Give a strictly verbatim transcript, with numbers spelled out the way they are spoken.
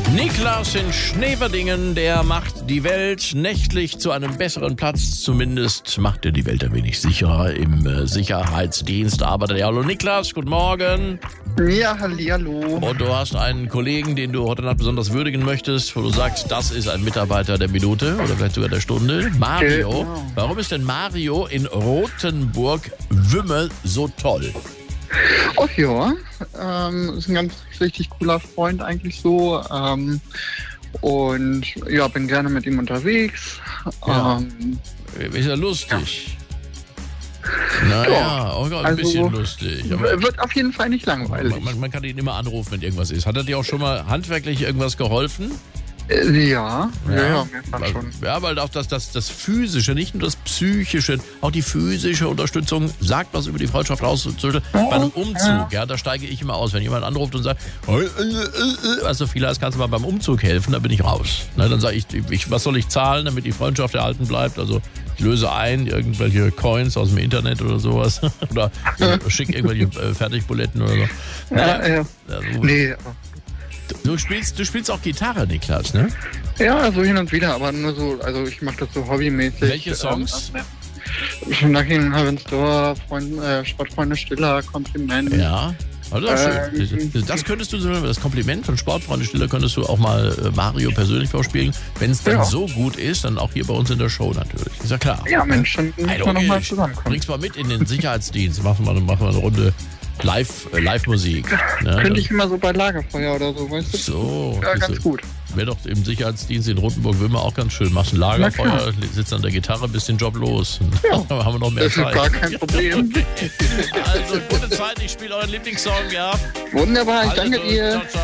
Niklas in Schneverdingen, der macht die Welt nächtlich zu einem besseren Platz. Zumindest macht er die Welt ein wenig sicherer im äh, Sicherheitsdienst. Arbeitet er. Hallo Niklas, guten Morgen. Ja, hallihallo. Und du hast einen Kollegen, den du heute Nacht besonders würdigen möchtest, wo du sagst, das ist ein Mitarbeiter der Minute oder vielleicht sogar der Stunde. Mario. Genau. Warum ist denn Mario in Rothenburg-Wümme so toll? Oh ja, ähm, ist ein ganz richtig cooler Freund eigentlich so. Ähm, und ja, bin gerne mit ihm unterwegs. Ja. Ähm, Ist ja lustig. Naja, Ja, auch ein also, bisschen lustig. Aber wird auf jeden Fall nicht langweilig. man, man kann ihn immer anrufen, wenn irgendwas ist. Hat er dir auch schon mal handwerklich irgendwas geholfen? Äh, ja, ja, ja, mehrfach weil, schon. ja, weil auch das, das, das Physische, nicht nur das Psychische, auch die physische Unterstützung sagt was über die Freundschaft aus. Bei einem Umzug, ja, da steige ich immer aus. Wenn jemand anruft und sagt, was so viel heißt, kannst du mal beim Umzug helfen, dann bin ich raus. Na, dann sage ich, ich, was soll ich zahlen, damit die Freundschaft erhalten bleibt? Also ich löse ein, irgendwelche Coins aus dem Internet oder sowas. Oder schicke irgendwelche äh, Fertigbuletten oder so. Ja, ja. Also, Nee, du, spielst, du spielst auch Gitarre, Niklas, ne? ja, so hin und wieder, aber nur so, also ich mache das so hobbymäßig. Welche Songs? Ähm, Knocking Heaven's Door, Freund, äh, Sportfreunde Stiller, Kompliment. Ja. Also das, ist schön. Ähm, das könntest du, das Kompliment von Sportfreunde Stiller könntest du auch mal äh, Mario persönlich vorspielen. Wenn es dann Ja. so gut ist, dann auch hier bei uns in der Show natürlich. Ist ja klar. Ja, Mensch, dann müssen Hey, wir nochmal okay. zusammenkommen. Bring's mal mit in den Sicherheitsdienst. Machen wir, machen wir eine Runde Live, äh, Live-Musik. Ne? Könnte ich immer so bei Lagerfeuer oder so, weißt du? So. Ja, bist ganz du- gut. Wäre doch im Sicherheitsdienst in Rothenburg-Wümme auch ganz schön. Machst ein Na Lagerfeuer, klar. sitzt an der Gitarre, bist den Job los. Ja. Dann haben wir noch mehr Das ist Zeit. gar kein Problem. Also, gute Zeit. Ich spiele euren Lieblingssong, ja. Wunderbar, ich Alles danke gut. dir. Ciao, ciao.